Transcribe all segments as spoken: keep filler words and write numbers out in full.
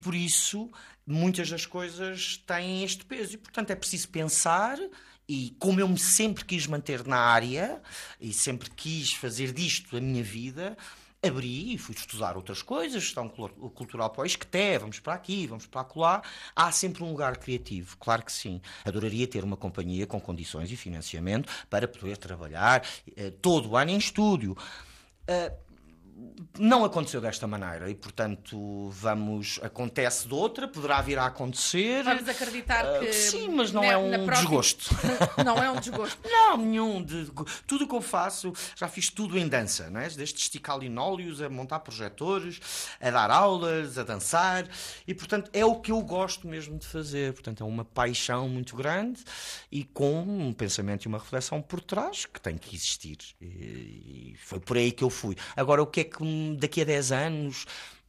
por isso, muitas das coisas têm este peso. E, portanto, é preciso pensar. E como eu me sempre quis manter na área e sempre quis fazer disto a minha vida, abri e fui estudar outras coisas, gestão cultural para o Isqueté, vamos para aqui, vamos para acolá. Há sempre um lugar criativo, claro que sim. Adoraria ter uma companhia com condições e financiamento para poder trabalhar eh, todo o ano em estúdio. Uh, Não aconteceu desta maneira e, portanto, vamos, acontece de outra, poderá vir a acontecer. Vamos acreditar que... Uh, sim, mas não na, é um próxima... desgosto. Não é um desgosto. Não, nenhum. De, tudo o que eu faço, já fiz tudo em dança, não é? Desde esticar linóleos, a montar projetores, a dar aulas, a dançar. E, portanto, é o que eu gosto mesmo de fazer. Portanto, é uma paixão muito grande e com um pensamento e uma reflexão por trás que tem que existir. E, e foi por aí que eu fui. Agora, o que é que daqui a dez anos,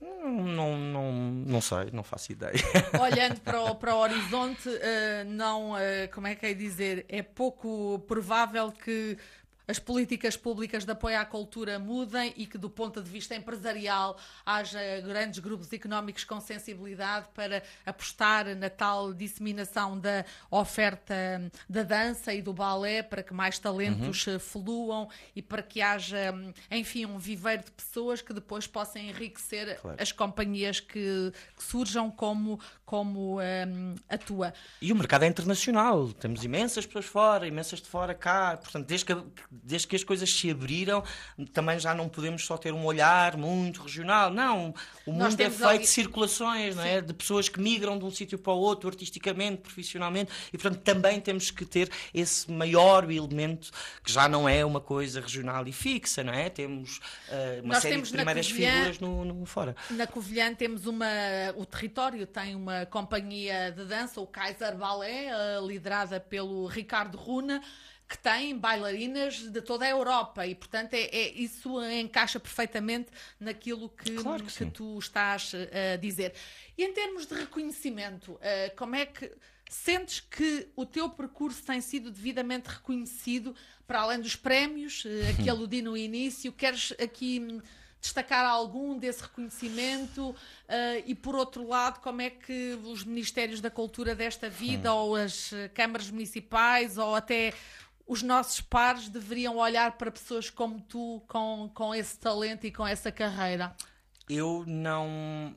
não, não, não sei, não faço ideia. Olhando para o, para o horizonte, uh, não, uh, como é que é dizer, é pouco provável que as políticas públicas de apoio à cultura mudem e que, do ponto de vista empresarial, haja grandes grupos económicos com sensibilidade para apostar na tal disseminação da oferta da dança e do balé, para que mais talentos uhum. fluam e para que haja, enfim, um viveiro de pessoas que depois possam enriquecer claro. as companhias que, que surjam como, como um, a tua. E o mercado é internacional. Temos imensas pessoas fora, imensas de fora cá. Portanto, desde que Desde que as coisas se abriram, também já não podemos só ter um olhar muito regional. Não, o mundo é feito ali... de circulações, não é? De pessoas que migram de um sítio para o outro, artisticamente, profissionalmente, e, portanto, também temos que ter esse maior elemento, que já não é uma coisa regional e fixa, não é? Temos uh, uma Nós série temos de primeiras Covilhã, figuras no, no fora. Na Covilhã temos uma... O território tem uma companhia de dança, o Kaiser Ballet, uh, liderada pelo Ricardo Runa, que tem bailarinas de toda a Europa e, portanto, é, é, isso encaixa perfeitamente naquilo que, claro que, que tu estás a dizer. E em termos de reconhecimento, como é que sentes que o teu percurso tem sido devidamente reconhecido, para além dos prémios, a que aludi no início? Queres aqui destacar algum desse reconhecimento uh, e, por outro lado, como é que os Ministérios da Cultura desta vida hum. ou as câmaras municipais ou até os nossos pares deveriam olhar para pessoas como tu, com, com esse talento e com essa carreira? Eu não...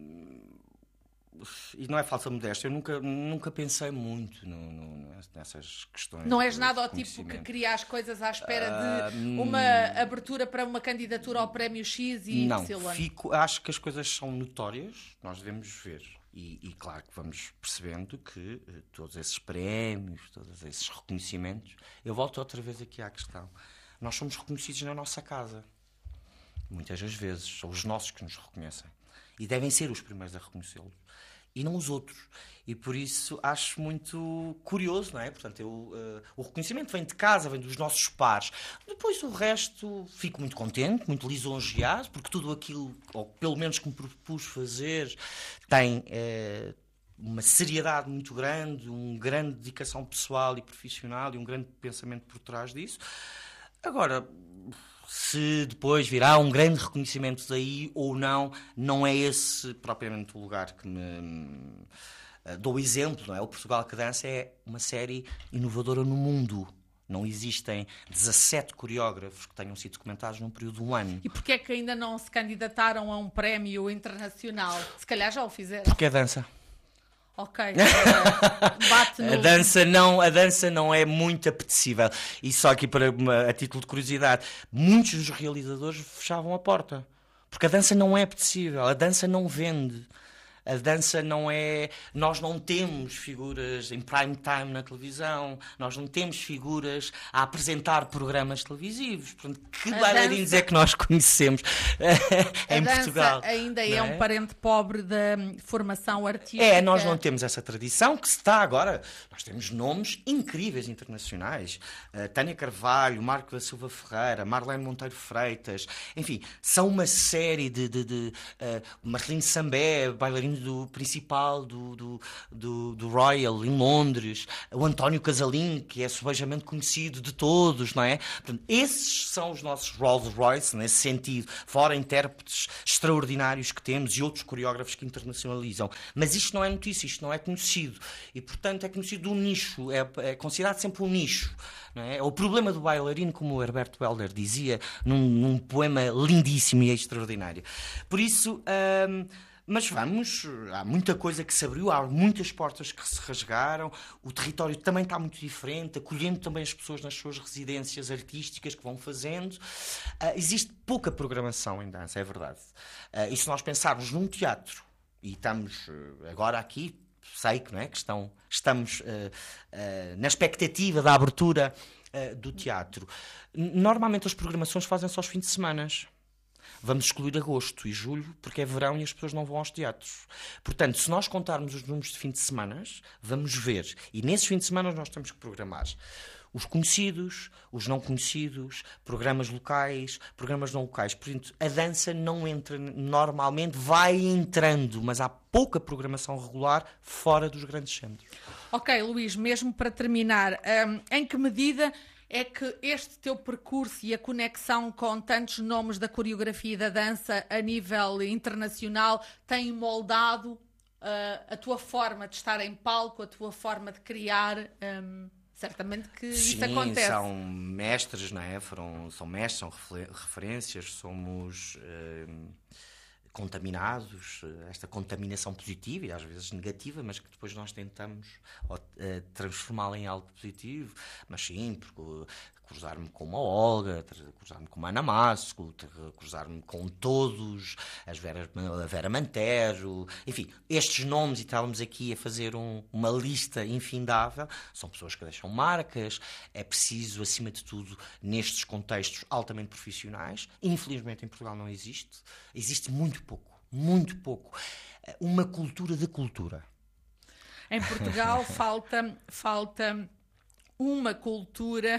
E não é falsa modéstia, eu nunca, nunca pensei muito no, no, nessas questões. Não és nada ao tipo que cria as coisas à espera de uh, uma abertura para uma candidatura ao prémio X e não, Y? Não, fico, acho que as coisas são notórias, nós devemos ver. E, e claro que vamos percebendo que uh, todos esses prémios, todos esses reconhecimentos... Eu volto outra vez aqui à questão. Nós somos reconhecidos na nossa casa. Muitas das vezes são os nossos que nos reconhecem. E devem ser os primeiros a reconhecê-los. E não os outros. E por isso acho muito curioso, não é? Portanto, eu, uh, o reconhecimento vem de casa, vem dos nossos pares. Depois o resto, fico muito contente, muito lisonjeado, porque tudo aquilo, ou pelo menos que me propus fazer, tem uh, uma seriedade muito grande, uma grande dedicação pessoal e profissional e um grande pensamento por trás disso. Agora... Se depois virá um grande reconhecimento daí ou não, não é esse propriamente o lugar que me... Dou o exemplo, não é? O Portugal que Dança é uma série inovadora no mundo. Não existem dezassete coreógrafos que tenham sido documentados num período de um ano. E porquê é que ainda não se candidataram a um prémio internacional? Se calhar já o fizeram. Porque é dança. Ok, uh, bate no... a, dança não, a dança não é muito apetecível. E só aqui para uma, a título de curiosidade, muitos dos realizadores fechavam a porta. Porque a dança não é apetecível, a dança não vende. A dança não é... Nós não temos figuras em prime time na televisão, nós não temos figuras a apresentar programas televisivos. Portanto, que bailarinos dança... é que nós conhecemos em a Portugal? A ainda é, é um parente pobre da formação artística. É, nós não temos essa tradição que se está agora. Nós temos nomes incríveis internacionais. Uh, Tânia Carvalho, Marco da Silva Ferreira, Marlene Monteiro Freitas. Enfim, são uma série de... de, de uh, Marcelino Sambé, bailarinos bailarino principal do, do, do, do Royal em Londres, o António Casalim, que é subejamente conhecido de todos, não é? Portanto, esses são os nossos Rolls Royce, nesse sentido, fora intérpretes extraordinários que temos e outros coreógrafos que internacionalizam. Mas isto não é notícia, isto não é conhecido. E, portanto, é conhecido um nicho, é, é considerado sempre um nicho. Não é? O problema do bailarino, como o Herberto Helder dizia, num, num poema lindíssimo e extraordinário. Por isso, hum, mas vamos, há muita coisa que se abriu, há muitas portas que se rasgaram, o território também está muito diferente, acolhendo também as pessoas nas suas residências artísticas que vão fazendo. Uh, existe pouca programação em dança, é verdade. Uh, e se nós pensarmos num teatro, e estamos uh, agora aqui, sei que, não é, que estão, estamos uh, uh, na expectativa da abertura uh, do teatro. Normalmente as programações fazem-se aos fins de semana. Vamos excluir agosto e julho, porque é verão e as pessoas não vão aos teatros. Portanto, se nós contarmos os números de fim de semana, vamos ver. E nesses fins de semana nós temos que programar os conhecidos, os não conhecidos, programas locais, programas não locais. Portanto, a dança não entra normalmente, vai entrando, mas há pouca programação regular fora dos grandes centros. Ok, Luís, mesmo para terminar, hum, em que medida é que este teu percurso e a conexão com tantos nomes da coreografia e da dança a nível internacional têm moldado uh, a tua forma de estar em palco, a tua forma de criar? Um, certamente que Sim, isso acontece. São mestres, não é? Foram, são mestres, são referências, somos uh, contaminados, esta contaminação positiva e às vezes negativa, mas que depois nós tentamos uh, transformá-la em algo positivo. Mas sim, porque cruzar-me com uma Olga, cruzar-me com uma Ana Masco, cruzar-me com todos, as Vera, a Vera Mantero, enfim, estes nomes, e estávamos aqui a fazer um, uma lista infindável, são pessoas que deixam marcas. É preciso, acima de tudo, nestes contextos altamente profissionais. Infelizmente em Portugal não existe, existe muito pouco, muito pouco, uma cultura da cultura. Em Portugal falta, falta uma cultura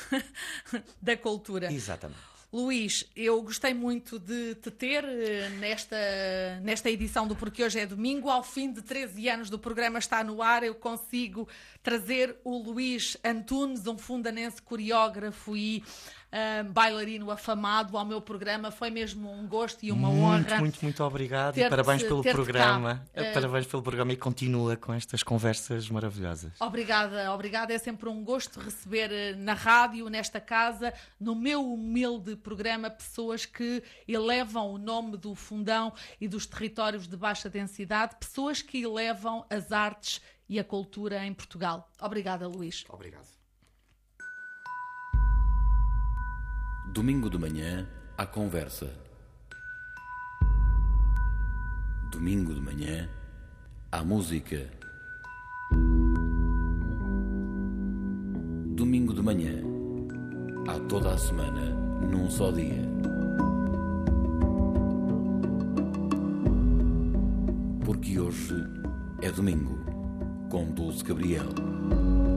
da cultura. Exatamente. Luís, eu gostei muito de te ter nesta, nesta edição do Porque Hoje é Domingo. Ao fim de treze anos do programa Está no Ar, eu consigo trazer o Luís Antunes, um fundanense coreógrafo e uh, bailarino afamado, ao meu programa. Foi mesmo um gosto e uma muito, honra. Muito, muito, muito obrigado e parabéns pelo programa. Cá. Parabéns pelo programa e continua com estas conversas maravilhosas. Obrigada, obrigada. É sempre um gosto receber na rádio, nesta casa, no meu humilde programa, pessoas que elevam o nome do Fundão e dos territórios de baixa densidade, pessoas que elevam as artes e a cultura em Portugal. Obrigada, Luís. Obrigado. Domingo de manhã, à conversa. Domingo de manhã, à música. Domingo de manhã, há toda a semana, num só dia. Porque hoje é domingo, com Dulce Gabriel.